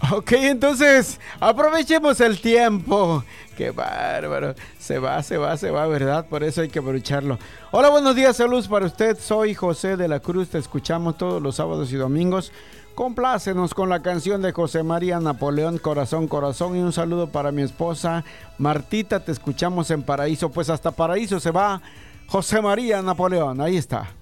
Ok, entonces aprovechemos el tiempo. Qué bárbaro. Se va, ¿verdad? Por eso hay que aprovecharlo. Hola, buenos días, saludos para usted. Soy José de la Cruz. Te escuchamos todos los sábados y domingos. Complácenos con la canción de José María Napoleón, Corazón, Corazón. Y un saludo para mi esposa Martita. Te escuchamos en Paraíso. Pues hasta Paraíso se va José María Napoleón. Ahí está.